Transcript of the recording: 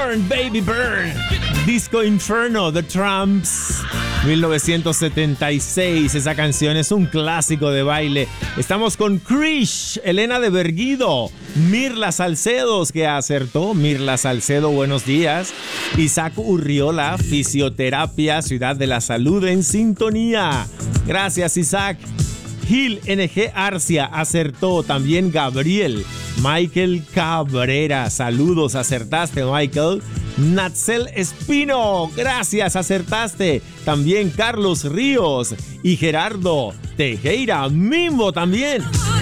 Burn, Baby Burn. Disco Inferno, The Tramps, 1976. Esa canción es un clásico de baile. Estamos con Krish, Elena de Berguido, Mirla Salcedos, que acertó. Mirla Salcedo, buenos días. Isaac Urriola, Fisioterapia, Ciudad de la Salud en sintonía. Gracias, Isaac. Gil NG Arcia acertó. También Gabriel. Michael Cabrera, saludos, acertaste, Michael. Natzel Espino, gracias, acertaste. También Carlos Ríos y Gerardo Tejera, Mimbo también.